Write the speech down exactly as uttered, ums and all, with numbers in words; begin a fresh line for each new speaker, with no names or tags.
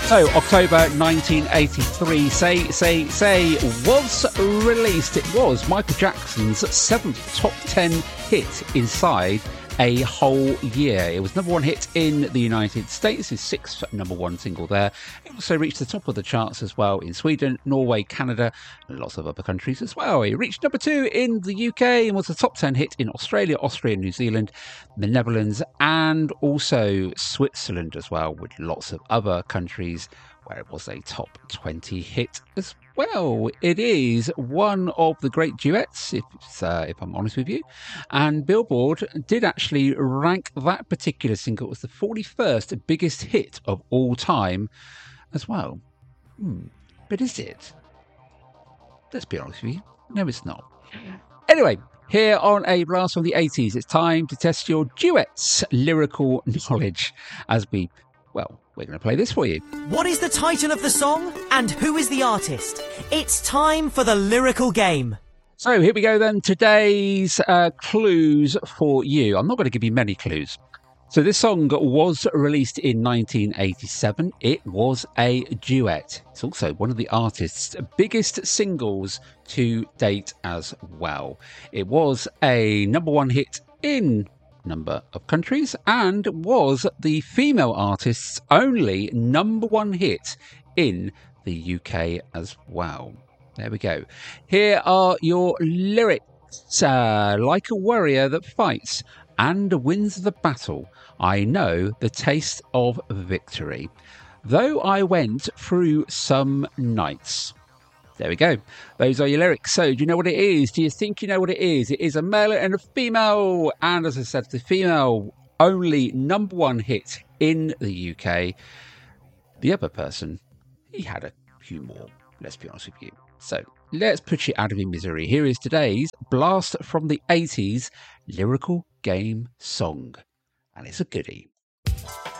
So, October nineteen eighty-three, Say, Say, Say was released. It was Michael Jackson's seventh top ten hit inside a whole year. It was number one hit in the United States, his sixth number one single there. It also reached the top of the charts as well in Sweden, Norway, Canada, and lots of other countries as well. It reached number two in the U K and was a top ten hit in Australia, Austria, New Zealand, the Netherlands, and also Switzerland as well, with lots of other countries where it was a top twenty hit as well. It is one of the great duets, if, uh, if I'm honest with you. And Billboard did actually rank that particular single as the forty-first biggest hit of all time as well. Hmm. But is it? Let's be honest with you. No, it's not. Anyway, here on A Blast from the eighties, it's time to test your duets lyrical knowledge as we, well, we're going to play this for you.
What is the title of the song and who is the artist? It's time for the lyrical game.
So here we go then. Today's uh, clues for you. I'm not going to give you many clues. So this song was released in nineteen eighty-seven. It was a duet. It's also one of the artist's biggest singles to date as well. It was a number one hit in number of countries and was the female artist's only number one hit in the U K as well. There we go. Here are your lyrics. Uh, like a warrior that fights and wins the battle, I know the taste of victory. Though I went through some nights. There we go. Those are your lyrics. So, do you know what it is? Do you think you know what it is? It is a male and a female. And as I said, the female only number one hit in the U K. The other person, he had a few more. Let's be honest with you. So, let's put you out of your misery. Here is today's Blast from the eighties lyrical game song. And it's a goodie.